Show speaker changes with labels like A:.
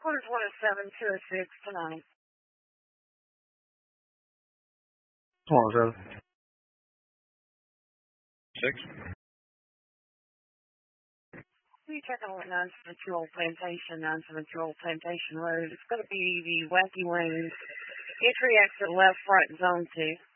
A: Headquarters 107-206 tonight.
B: 107. 6.
A: You check on 972 Old Plantation, 972 Old Plantation Road. It's going to be the Wacky Wings entry exit left front zone 2.